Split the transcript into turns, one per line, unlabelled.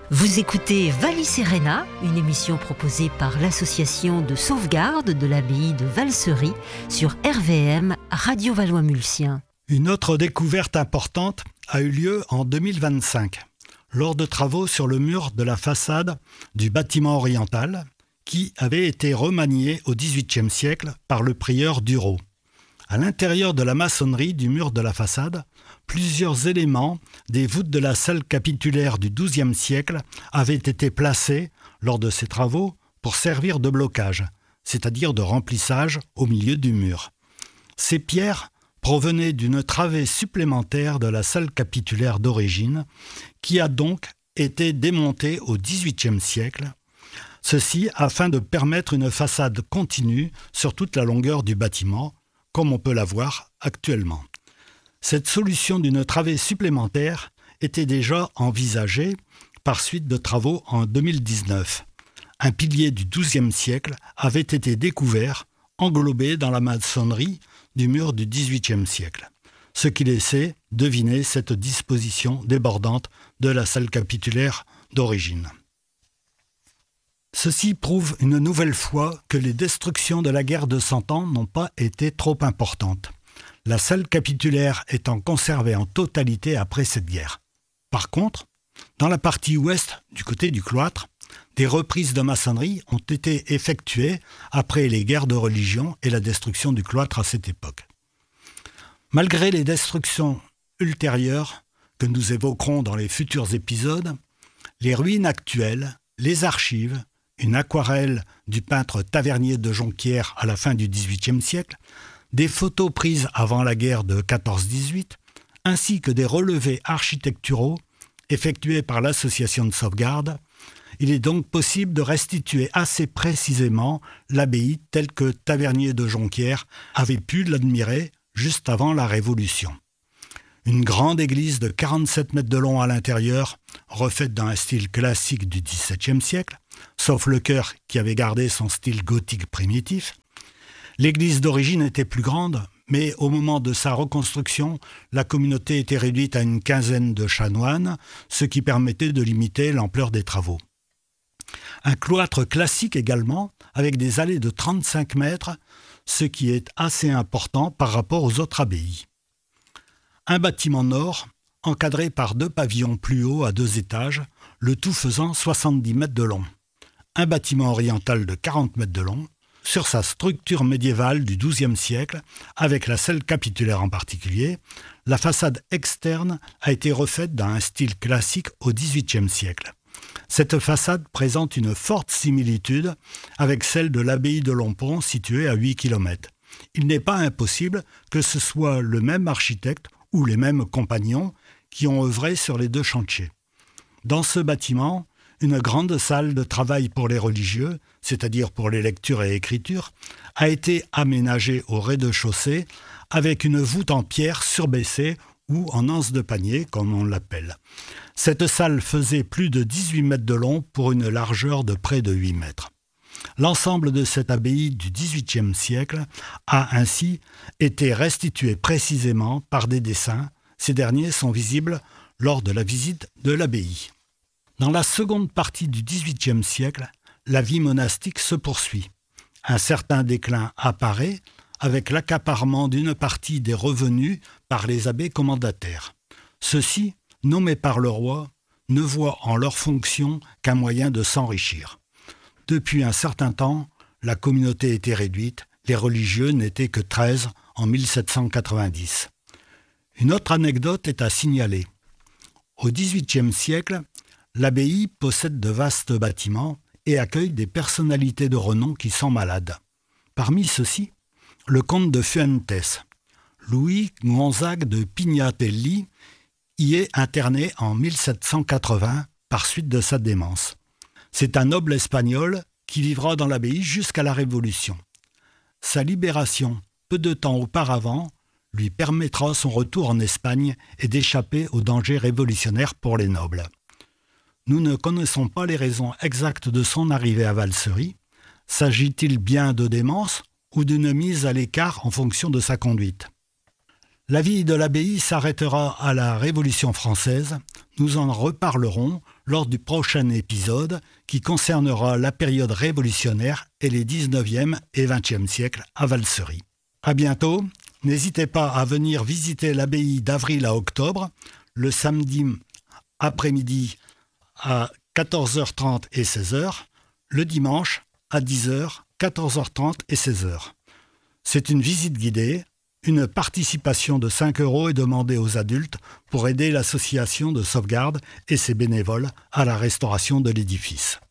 Vous écoutez Vallis Serena, une émission proposée par l'association de sauvegarde de l'abbaye de Valsery sur RVM Radio Valois-Mulsien.
Une autre découverte importante a eu lieu en 2025, lors de travaux sur le mur de la façade du bâtiment oriental, qui avait été remanié au XVIIIe siècle par le prieur Dureau. À l'intérieur de la maçonnerie du mur de la façade, plusieurs éléments des voûtes de la salle capitulaire du XIIe siècle avaient été placés lors de ces travaux pour servir de blocage, c'est-à-dire de remplissage au milieu du mur. Ces pierres provenaient d'une travée supplémentaire de la salle capitulaire d'origine, qui a donc été démontée au XVIIIe siècle, ceci afin de permettre une façade continue sur toute la longueur du bâtiment, comme on peut la voir actuellement. Cette solution d'une travée supplémentaire était déjà envisagée par suite de travaux en 2019. Un pilier du XIIe siècle avait été découvert, englobé dans la maçonnerie du mur du XVIIIe siècle, ce qui laissait deviner cette disposition débordante de la salle capitulaire d'origine. Ceci prouve une nouvelle fois que les destructions de la guerre de Cent Ans n'ont pas été trop importantes, la salle capitulaire étant conservée en totalité après cette guerre. Par contre, dans la partie ouest, du côté du cloître, des reprises de maçonnerie ont été effectuées après les guerres de religion et la destruction du cloître à cette époque. Malgré les destructions ultérieures que nous évoquerons dans les futurs épisodes, les ruines actuelles, les archives, une aquarelle du peintre Tavernier de Jonquière à la fin du XVIIIe siècle, des photos prises avant la guerre de 14-18, ainsi que des relevés architecturaux effectués par l'association de sauvegarde, il est donc possible de restituer assez précisément l'abbaye telle que Tavernier de Jonquière avait pu l'admirer juste avant la Révolution. Une grande église de 47 mètres de long à l'intérieur, refaite dans un style classique du XVIIe siècle, sauf le chœur qui avait gardé son style gothique primitif. L'église d'origine était plus grande, mais au moment de sa reconstruction, la communauté était réduite à une quinzaine de chanoines, ce qui permettait de limiter l'ampleur des travaux. Un cloître classique également, avec des allées de 35 mètres, ce qui est assez important par rapport aux autres abbayes. Un bâtiment nord, encadré par 2 pavillons plus hauts à 2 étages, le tout faisant 70 mètres de long. Un bâtiment oriental de 40 mètres de long, sur sa structure médiévale du XIIe siècle, avec la salle capitulaire en particulier, la façade externe a été refaite dans un style classique au XVIIIe siècle. Cette façade présente une forte similitude avec celle de l'abbaye de Lompont située à 8 km. Il n'est pas impossible que ce soit le même architecte ou les mêmes compagnons qui ont œuvré sur les 2 chantiers. Dans ce bâtiment, une grande salle de travail pour les religieux, c'est-à-dire pour les lectures et écritures, a été aménagée au rez-de-chaussée avec une voûte en pierre surbaissée ou en anse de panier, comme on l'appelle. Cette salle faisait plus de 18 mètres de long pour une largeur de près de 8 mètres. L'ensemble de cette abbaye du XVIIIe siècle a ainsi été restitué précisément par des dessins. Ces derniers sont visibles lors de la visite de l'abbaye. Dans la seconde partie du XVIIIe siècle, la vie monastique se poursuit. Un certain déclin apparaît avec l'accaparement d'une partie des revenus par les abbés commendataires. Ceux-ci, nommés par le roi, ne voient en leur fonction qu'un moyen de s'enrichir. Depuis un certain temps, la communauté était réduite, les religieux n'étaient que 13 en 1790. Une autre anecdote est à signaler. Au XVIIIe siècle, l'abbaye possède de vastes bâtiments et accueille des personnalités de renom qui sont malades. Parmi ceux-ci, le comte de Fuentes, Louis Gonzague de Pignatelli, y est interné en 1780 par suite de sa démence. C'est un noble espagnol qui vivra dans l'abbaye jusqu'à la Révolution. Sa libération, peu de temps auparavant, lui permettra son retour en Espagne et d'échapper aux dangers révolutionnaires pour les nobles. Nous ne connaissons pas les raisons exactes de son arrivée à Valsery. S'agit-il bien de démence ou d'une mise à l'écart en fonction de sa conduite ? La vie de l'abbaye s'arrêtera à la Révolution française, Nous en reparlerons lors du prochain épisode qui concernera la période révolutionnaire et les 19e et 20e siècles à Valsery. À bientôt. N'hésitez pas à venir visiter l'abbaye d'avril à octobre, le samedi après-midi à 14h30 et 16h, le dimanche à 10h, 14h30 et 16h. C'est une visite guidée. Une participation de 5 € est demandée aux adultes pour aider l'association de sauvegarde et ses bénévoles à la restauration de l'édifice.